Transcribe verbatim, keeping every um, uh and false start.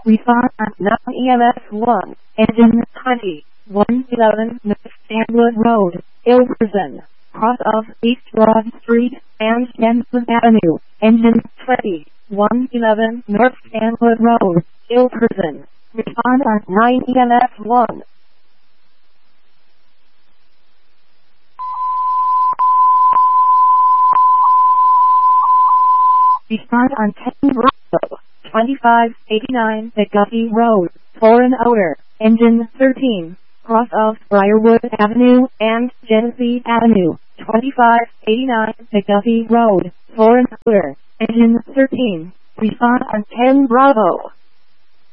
Respond on nine E M S one, engine twenty, one eleven North Stanwood Road, Ilverston, cross of East Broad Street and Jensen Avenue, engine twenty, one eleven North Stanwood Road, Ilverston. Respond on nine E M S one. Respond on ten Bravo, twenty-five eighty-nine McGuffey Road, Foreign Outer, engine thirteen, cross of Briarwood Avenue and Genesee Avenue, twenty-five eighty-nine McGuffey Road, Foreign Outer, engine thirteen. Respond on ten Bravo.